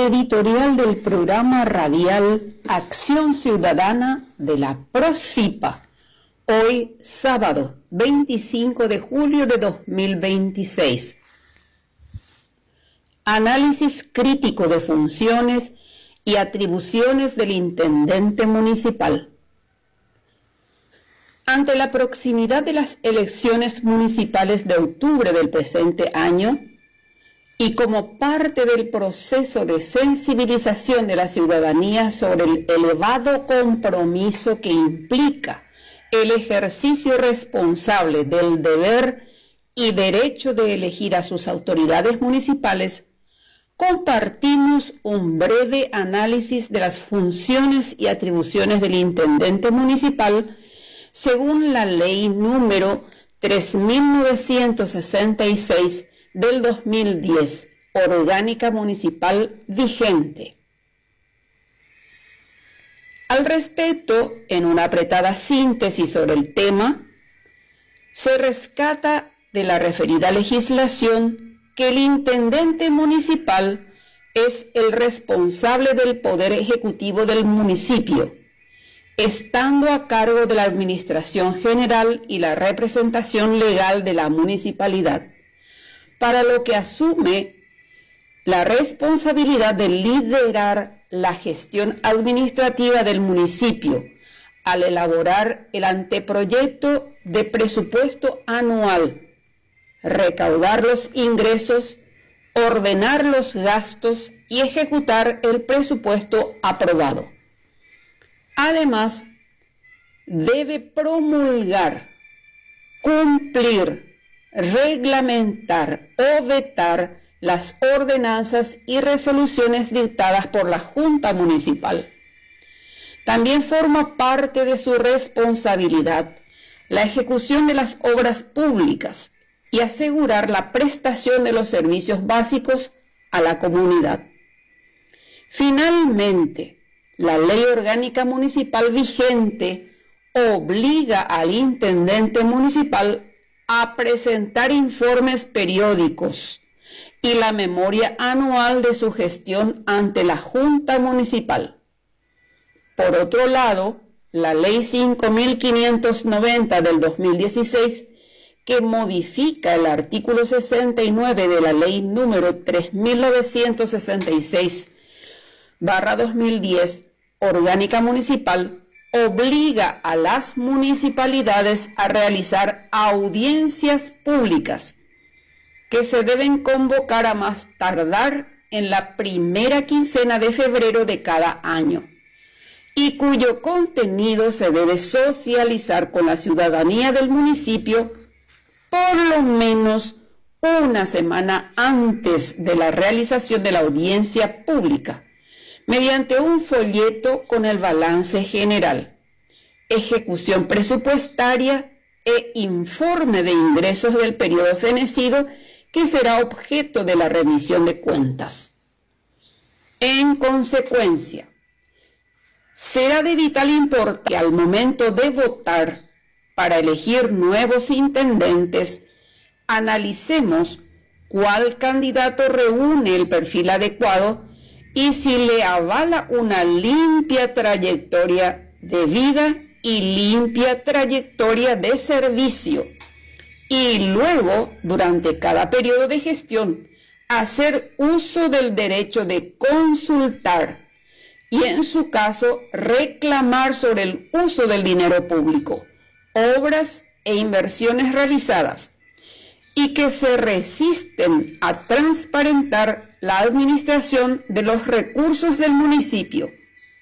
editorial del programa radial Acción Ciudadana de la PROCIPA, hoy sábado 25 de julio de 2026. Análisis crítico de funciones y atribuciones del intendente municipal. Ante la proximidad de las elecciones municipales de octubre del presente año, y como parte del proceso de sensibilización de la ciudadanía sobre el elevado compromiso que implica el ejercicio responsable del deber y derecho de elegir a sus autoridades municipales, compartimos un breve análisis de las funciones y atribuciones del intendente municipal según la ley número 3966 del 2010, orgánica municipal vigente. Al respecto, en una apretada síntesis sobre el tema, se rescata de la referida legislación que el intendente municipal es el responsable del poder ejecutivo del municipio, estando a cargo de la administración general y la representación legal de la municipalidad, para lo que asume la responsabilidad de liderar la gestión administrativa del municipio al elaborar el anteproyecto de presupuesto anual, recaudar los ingresos, ordenar los gastos y ejecutar el presupuesto aprobado. Además, debe promulgar, cumplir, reglamentar o vetar las ordenanzas y resoluciones dictadas por la Junta Municipal. También forma parte de su responsabilidad la ejecución de las obras públicas y asegurar la prestación de los servicios básicos a la comunidad. Finalmente, la Ley Orgánica Municipal vigente obliga al intendente municipal a presentar informes periódicos y la memoria anual de su gestión ante la Junta Municipal. Por otro lado, la Ley 5590 del 2016, que modifica el artículo 69 de la Ley número 3966/2010, orgánica municipal, obliga a las municipalidades a realizar audiencias públicas que se deben convocar a más tardar en la primera quincena de febrero de cada año y cuyo contenido se debe socializar con la ciudadanía del municipio por lo menos una semana antes de la realización de la audiencia pública, mediante un folleto con el balance general, ejecución presupuestaria e informe de ingresos del periodo fenecido que será objeto de la rendición de cuentas. En consecuencia, será de vital importancia que al momento de votar para elegir nuevos intendentes, analicemos cuál candidato reúne el perfil adecuado y si le avala una limpia trayectoria de vida y limpia trayectoria de servicio. Y luego, durante cada periodo de gestión, hacer uso del derecho de consultar y, en su caso, reclamar sobre el uso del dinero público, obras e inversiones realizadas, y que se resisten a transparentar la administración de los recursos del municipio,